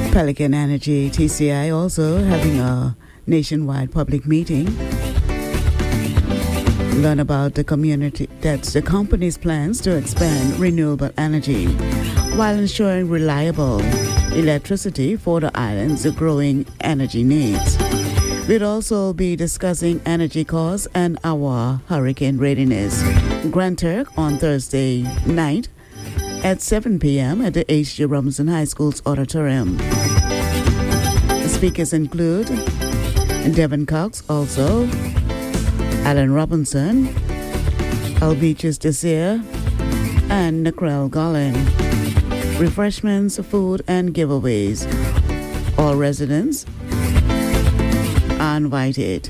Pelican Energy TCI also having a nationwide public meeting. Learn about the company's plans to expand renewable energy while ensuring reliable electricity for the island's growing energy needs. We'll also be discussing energy costs and our hurricane readiness. Grand Turk on Thursday night at 7 p.m. at the H.G. Robinson High School's auditorium. The speakers include Devin Cox, also Alan Robinson, Albichus Desir, and Nicrell Gollin. Refreshments, food, and giveaways. All residents are invited.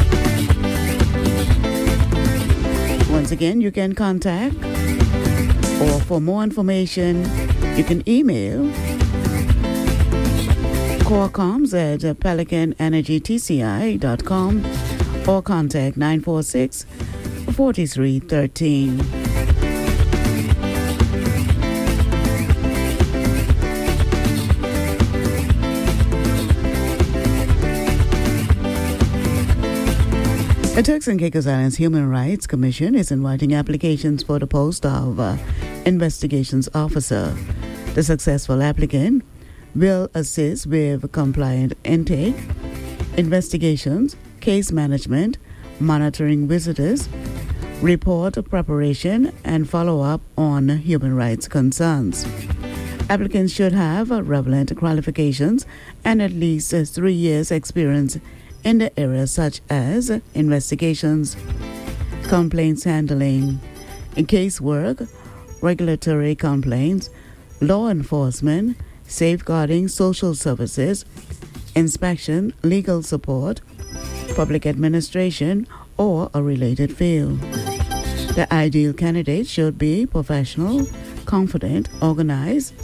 Once again, you can contact, or for more information, you can email corecoms at pelicanenergytci.com or contact 946-4313. The Turks and Caicos Islands Human Rights Commission is inviting applications for the post of investigations officer. The successful applicant will assist with compliant intake, investigations, case management, monitoring visitors, report preparation, and follow-up on human rights concerns. Applicants should have relevant qualifications and at least 3 years' experience in the areas such as investigations, complaints handling, casework, regulatory complaints, law enforcement, safeguarding social services, inspection, legal support, public administration, or a related field. The ideal candidate should be professional, confident, organized,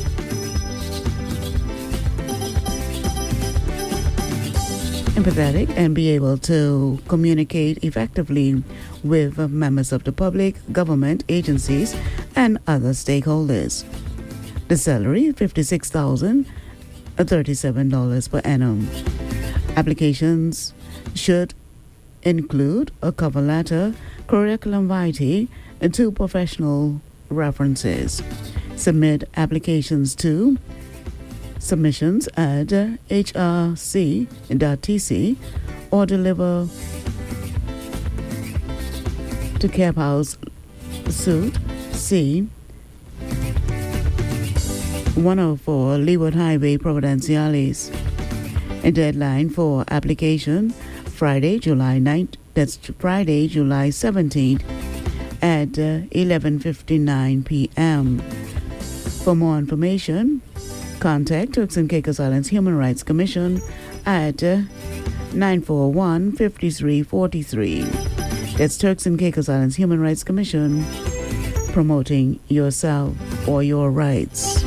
empathetic, and be able to communicate effectively with members of the public, government agencies, and other stakeholders. The salary, $56,037 per annum. Applications should include a cover letter, curriculum vitae, and 2 professional references. Submit applications to submissions at hrc.tc or deliver to Cap House Suite C, 104 Leeward Highway, Providenciales. A deadline for application Friday, July 9th. That's Friday, July 17th at 11:59 p.m. For more information, contact Turks and Caicos Islands Human Rights Commission at 941-5343. That's Turks and Caicos Islands Human Rights Commission, promoting yourself or your rights.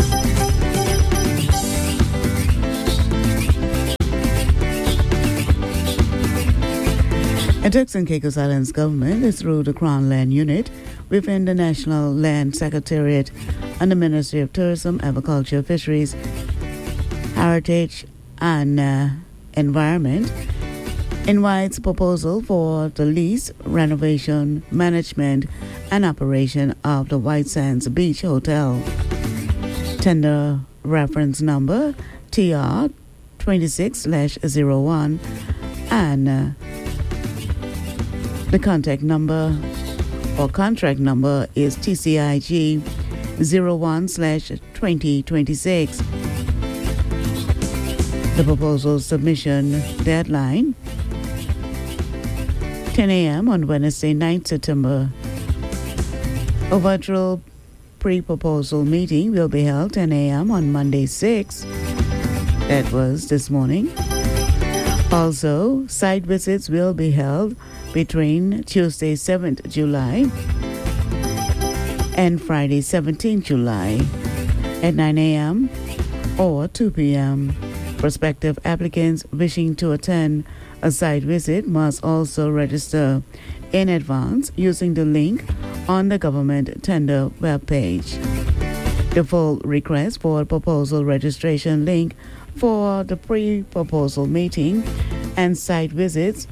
The Turks and Caicos Islands government is through the Crown Land Unit within the National Land Secretariat and the Ministry of Tourism, Agriculture, Fisheries, Heritage, and Environment invites proposal for the lease, renovation, management, and operation of the White Sands Beach Hotel. Tender reference number TR 26/01 and the contact number or contract number is TCIG 01/2026. The proposal submission deadline 10 a.m. on Wednesday, 9th September. A virtual pre-proposal meeting will be held 10 a.m. on Monday, 6th. That was this morning. Also, site visits will be held between Tuesday, 7th July and Friday, 17th July at 9 a.m. or 2 p.m. Prospective applicants wishing to attend a site visit must also register in advance using the link on the government tender webpage. The full request for proposal registration link for the pre-proposal meeting and site visits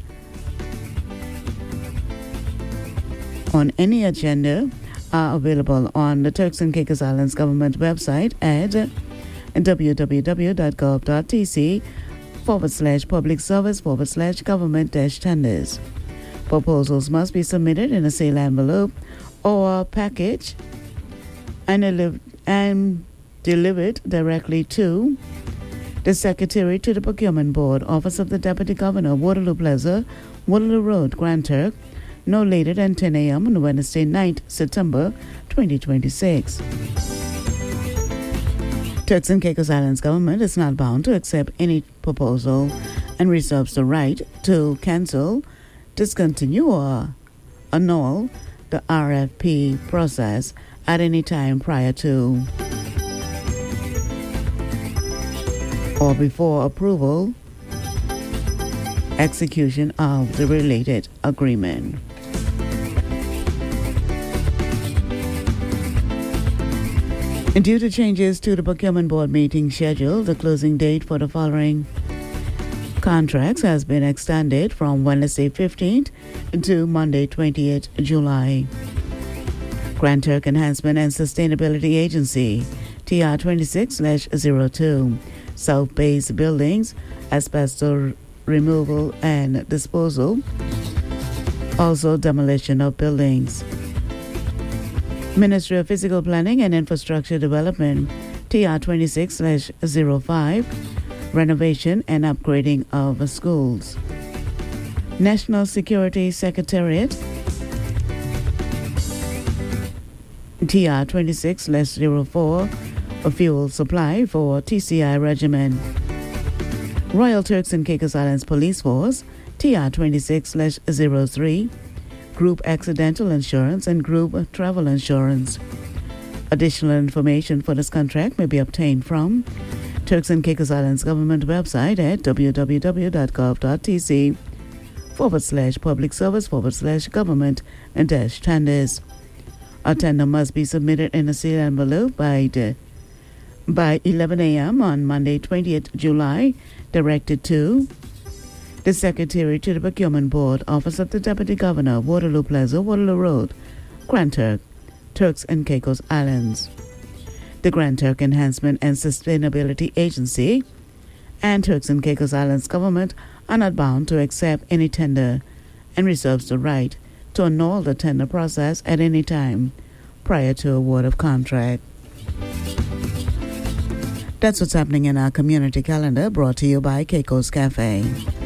on any agenda are available on the Turks and Caicos Islands government website at www.gov.tc/public service/government-tenders. Proposals must be submitted in a sealed envelope or package and delivered directly to the Secretary to the Procurement Board, Office of the Deputy Governor, Waterloo Plaza, Waterloo Road, Grand Turk, no later than 10 a.m. on Wednesday, 9th September 2026. Turks and Caicos Islands government is not bound to accept any proposal and reserves the right to cancel, discontinue, or annul the RFP process at any time prior to or before approval, execution of the related agreement. And due to changes to the Procurement Board meeting schedule, the closing date for the following contracts has been extended from Wednesday 15th to Monday 20th July. Grand Turk Enhancement and Sustainability Agency, TR 26/02, South Base Buildings, asbestos removal and disposal, also demolition of buildings. Ministry of Physical Planning and Infrastructure Development, TR 26/05, renovation and upgrading of schools. National Security Secretariat, TR 26/04, a fuel supply for TCI Regiment. Royal Turks and Caicos Islands Police Force, TR 26/03, Group Accidental Insurance and Group Travel Insurance. Additional information for this contract may be obtained from Turks and Caicos Islands government website at www.gov.tc/public service/government-tenders. A tender must be submitted in a sealed envelope by 11 a.m. on Monday 20th July, directed to the Secretary to the Procurement Board, Office of the Deputy Governor, Waterloo Plaza, Waterloo Road, Grand Turk, Turks and Caicos Islands. The Grand Turk Enhancement and Sustainability Agency and Turks and Caicos Islands government are not bound to accept any tender and reserves the right to annul the tender process at any time prior to award of contract. That's what's happening in our community calendar, brought to you by Caicos Cafe.